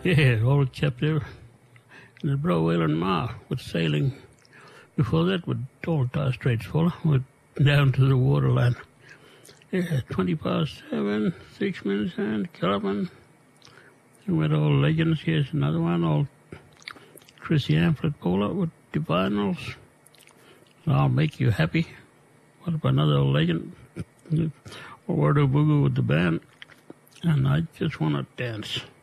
Yeah, old chap there. And his bro Waylon Ma was sailing before that with old Dire Straits full, went down to the waterline. Yeah, 7:20, 6 minutes, and Kellerman. And with old legends, here's another one, old Chrissy Amphlett Paula with Divinals. I'll make you happy. What about another old legend? Word of Boogie with the band. And I just want to dance.